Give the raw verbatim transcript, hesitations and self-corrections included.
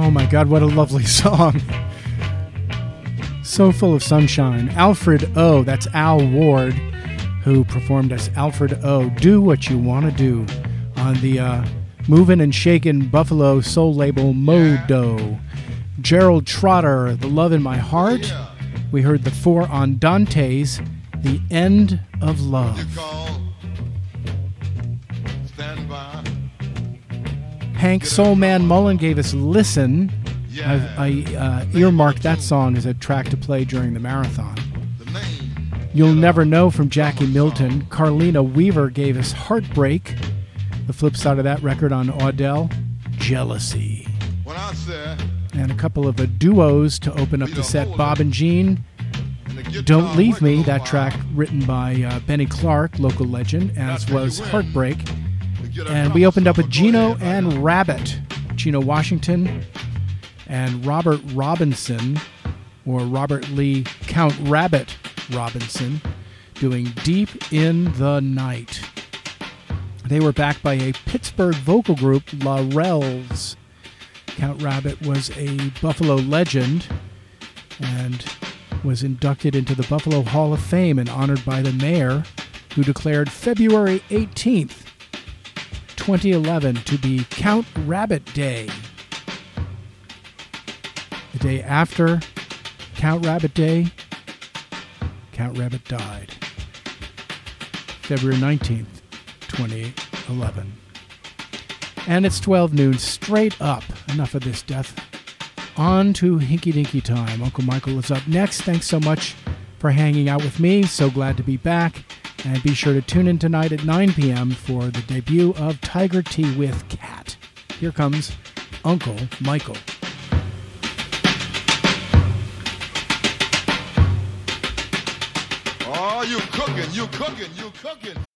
Oh my God, what a lovely song. So full of sunshine. Alfred O, that's Al Ward, who performed as Alfred O. Do What You Want to Do on the uh, Movin' and Shakin' Buffalo soul label Modo. Gerald Trotter, The Love in My Heart. We heard the four on Dante's The End of Love. Hank Soulman Mullen gave us Listen. I, I uh, earmarked that song as a track to play during the marathon. You'll Never Know from Jackie Milton. Carlina Weaver gave us Heartbreak. The flip side of that record on Audell, Jealousy. And a couple of uh, duos to open up the set. Bob and Jean, Don't Leave Me, that track written by uh, Benny Clark, local legend, as was Heartbreak. And we opened up with Gino and Rabbit. Gino Washington and Robert Robinson, or Robert Lee Count Rabbit Robinson, doing Deep in the Night. They were backed by a Pittsburgh vocal group, La Rells. Count Rabbit was a Buffalo legend and was inducted into the Buffalo Hall of Fame and honored by the mayor, who declared February eighteenth, twenty eleven to be Count Rabbit Day. The day after Count Rabbit Day, Count Rabbit died. February nineteenth, twenty eleven. And it's twelve noon, straight up. Enough of this death. On to Hinky Dinky time. Uncle Michael is up next. Thanks so much for hanging out with me. So glad to be back. And be sure to tune in tonight at nine p.m. for the debut of Tiger Tea with Cat. Here comes Uncle Michael. Oh, you cooking, you cooking, you cooking.